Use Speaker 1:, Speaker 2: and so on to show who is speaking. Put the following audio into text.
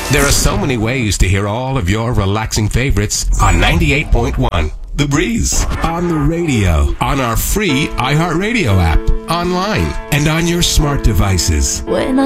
Speaker 1: There are so many ways to hear all of your relaxing favorites on 98.1 The Breeze. On the radio, on our free iHeartRadio app, online, and on your smart devices.
Speaker 2: When